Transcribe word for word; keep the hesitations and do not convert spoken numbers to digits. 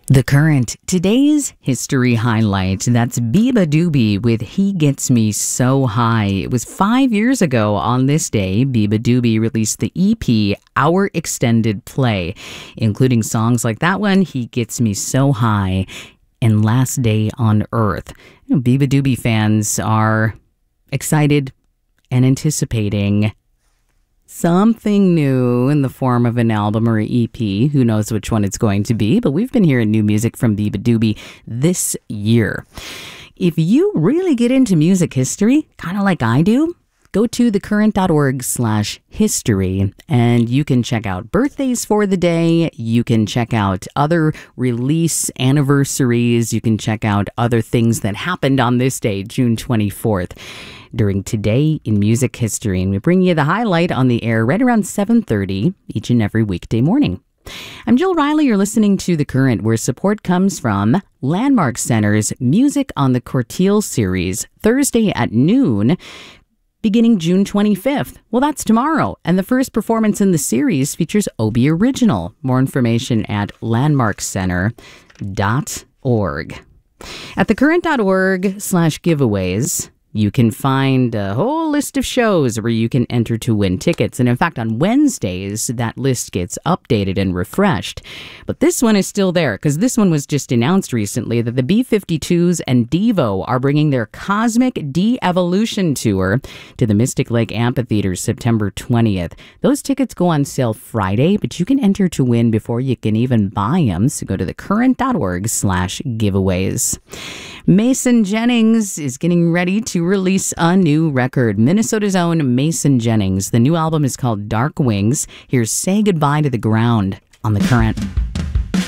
The Current, today's history highlight. That's beabadoobee with He Gets Me So High. It was five years ago on this day, beabadoobee released the E P, Our Extended Play, including songs like that one, He Gets Me So High, and Last Day on Earth. You know, beabadoobee fans are excited and anticipating something new in the form of an album or an E P. Who knows which one it's going to be, but we've been hearing new music from beabadoobee this year. If you really get into music history, kind of like I do, go to thecurrent.org slash history and you can check out birthdays for the day. You can check out other release anniversaries. You can check out other things that happened on this day, June twenty-fourth. During Today in Music History, and we bring you the highlight on the air right around seven thirty each and every weekday morning. I'm Jill Riley. You're listening to The Current, where support comes from Landmark Center's Music on the Corteil series, Thursday at noon, beginning June twenty-fifth. Well, that's tomorrow, and the first performance in the series features Obie Original. More information at landmark center dot org. At thecurrent.org slash giveaways, you can find a whole list of shows where you can enter to win tickets. And in fact, on Wednesdays, that list gets updated and refreshed. But this one is still there because this one was just announced recently that the B fifty-twos and Devo are bringing their Cosmic De-Evolution Tour to the Mystic Lake Amphitheater September twentieth. Those tickets go on sale Friday, but you can enter to win before you can even buy them. So go to thecurrent.org slash giveaways. Mason Jennings is getting ready to release a new record. Minnesota's own Mason Jennings. The new album is called Dark Wings. Here's Say Goodbye to the Ground on The Current.